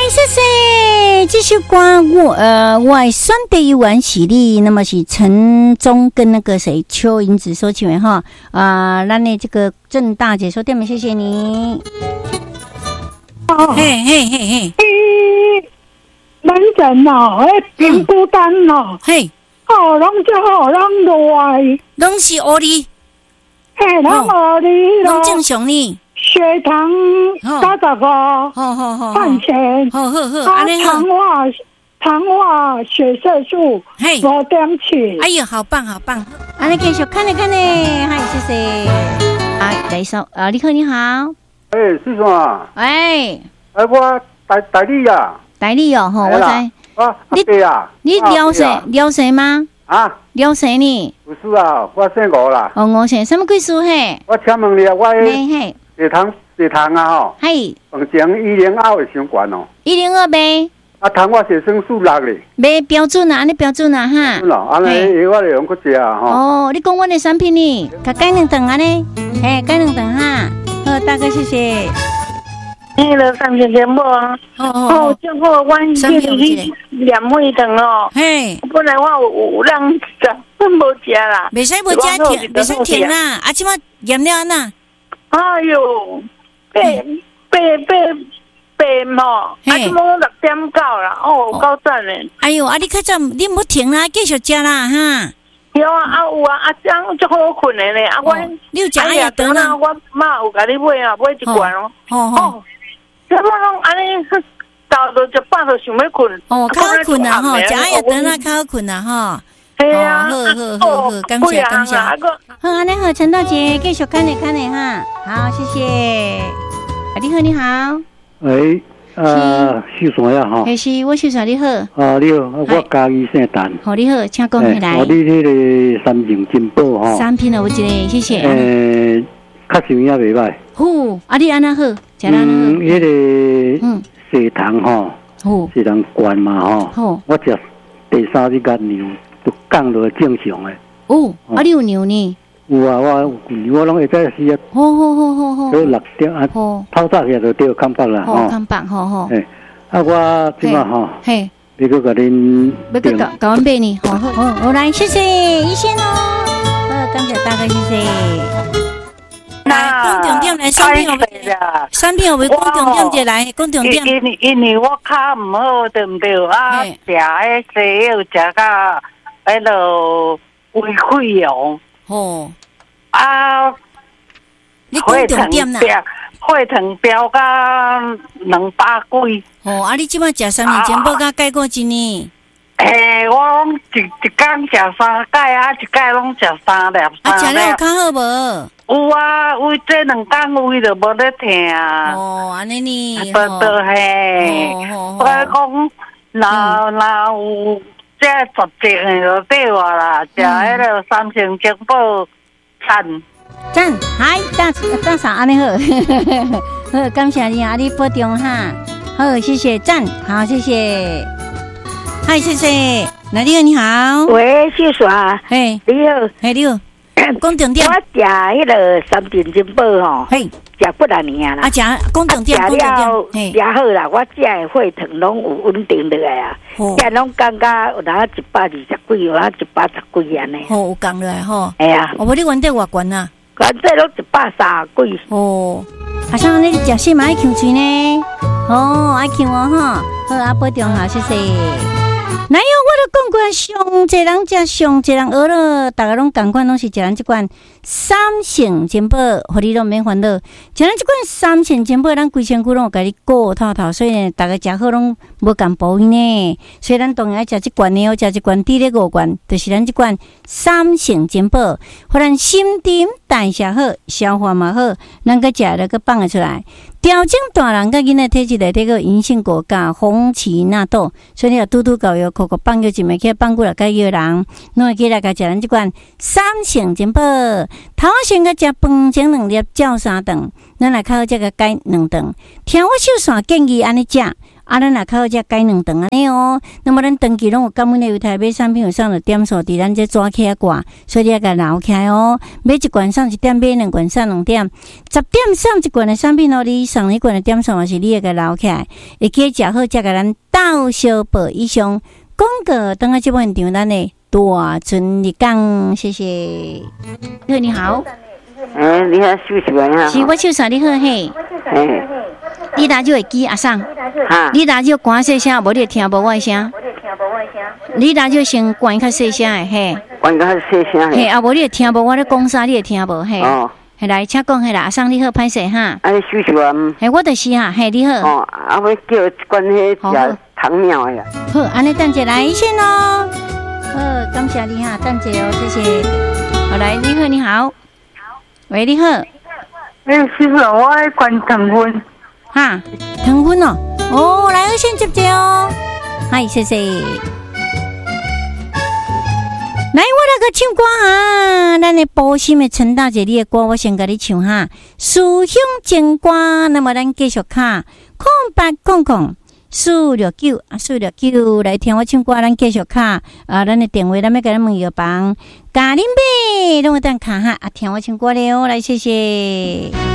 谢谢。这首歌我选的游玩是你，那么是陈忠跟那个谁邱银子所唱的哈咱的这个郑大姐说对吗？谢谢你。嘿嘿嘿嘿， 咱人哦，并孤单哦， 嘿， 拢就好，拢爱， 拢是乌哩， 嘿，拢乌哩咯， 拢正常呢。 血糖85， 好， 饭前， 好，安尼好。 糖化血色素5.7。 哎呦，好棒！安尼继续看嘞，嗨，谢谢。来一首你好，你好。 是什么？我代理呀。 代理哦，吼，我知。 对啊。 你聊谁吗？聊谁呢？ 不是啊，我姓吴啦。 吴姓，什么贵属嘿？ 我请问你啊，我血糖啊吼， 嘿， 目前102的伤悬哦。 102呗。 糖化血生素6咧。 没标准啊，安尼标准啊哈。 是咯，安尼我就用去食啊吼。 哦，你讲我的产品呢？甲改两顿安尼，改两顿哈。好，大哥谢谢。 了3天节目啊，最后我去2味顿哦。 嘿， 本来我有让无食啦， 袂使无食袂使停啦，即马验了安那？ 哎呦，白嘛，即马6.9啦，够赞嘞！ 哎呦，你较早你唔停啦，继续食啦哈。 有有这样足好困的咧， 你有食阿雅德啦？ 我妈有甲你买一罐哦。怎么拢安尼？到一半就想要困。 较好困啦吼，食阿雅德啦，较好困啦吼。 系啊， 好，感谢。好，安尼好，陈大姐继续看你哈。好，谢谢。你好。 喂，秀山呀哈。 是，我秀山你好。 你好，我嘉义姓陈。 好，你好，请讲起来。 你迄个三瓶金宝哈。 3瓶有一个，谢谢。 较上也袂歹。 好，你安那好，食安那好。 迄个血糖哈，血糖高嘛哈。我食第3日甲牛都降落正常诶。 你有牛呢？ 有啊，我拢会在时啊。 好。 都6点啊，透早起就对康北啦。 康北，好。 我即马吼，要搁甲恁， 要搁甲阮买呢。好，来，谢谢一线哦。感谢大哥，谢谢。来，讲重点来，三片有讲重点来，讲重点。 因为我脚唔好，对唔对？食迄西药食到迄落胃溃疡。 你讲重点啦。 血糖飙到200几。 你即摆食3年前报甲改过一年？ 我拢一天食3盖一盖拢食3粒。 食了有较好无？ 有啊，胃这2天胃就无咧疼。 安尼呢？ 对嘿。我讲，若有这绝症的就对我啦，食迄个3星金宝赞， 嗨，大嫂安尼好，好，感谢你你保重哈，好，谢谢赞，好，谢谢，嗨，谢谢，你好， 喂，秀华， 你好，你好，讲重点， 我食迄个3瓶金宝吼，食不来年啦， 食讲重点， 食了食好啦，我食的血糖拢有稳定落来啊，现拢感觉有哪120几，有哪110几安尼， 有降落来吼， 哎呀， 无你原底偌悬啊？ 原底拢130几。 好像你食西嘛爱呛嘴呢，爱呛吼，好，保重好，谢谢。哪有我都讲过，上济人食上济人学了，大家拢共款，拢是食咱即款3星金宝，互你拢免烦恼。食咱即款3星金宝，咱规身躯拢有甲你顾透透，所以呢，大家食好拢无共补呢。所以咱当然爱食即罐呢，食即罐滴咧5罐，就是咱即罐3星金宝，互咱心沉代谢好，消化嘛好，咱个食了个放得出来。调整大人甲囡仔体质内底个银杏果加红旗纳豆，所以你要拄教育，口放叫一枚去放过来甲个人，拢会起来甲食咱即款3星金宝。头先甲食饭前2粒，照3顿，咱来靠这个改2顿。听我秀线建议安尼食。 啊，咱若较好才改2顿安尼哦。那么咱长期拢有感恩的犹太买产品有上的点数伫咱这纸起挂，所以你要甲留起来哦。买一罐送1点，买2罐送2点，10点送1罐的产品哦，你送1罐的点数嘛是你要甲留起来，会记食好才甲咱斗相报。以上广告等下这部现场，咱的大春日讲，谢谢。你好。 你好，秀秀啊！ 是我秀啥？你好嘿。你打就会记阿桑，你打就关细声，无你听无我的声。你打就先关较细声的嘿。 关较细声嘿，啊无你会听无我咧讲啥，你会听无嘿。哦。嘿来，请讲嘿啦，阿桑你好，歹势哈。 你秀秀啊。嘿， 我就是哈，嘿你好。 哦，我叫关迄食糖苗的呀。 好，安尼等者来先咯。好，感谢你哈，等者哦，谢谢。好来，你好，你好。喂，你好。 师傅，我爱关糖分。 哈，糖分哦，哦，来先接接哦。嗨，谢谢。来，我来个唱歌哈，咱的保心的陈大姐，你的歌我先甲你唱哈。思乡情歌，那么咱继续卡0800。469来听我唱歌，咱继续卡咱的电话，咱要甲咱问药房，家人买，拢有等卡哈听我唱歌了，来谢谢。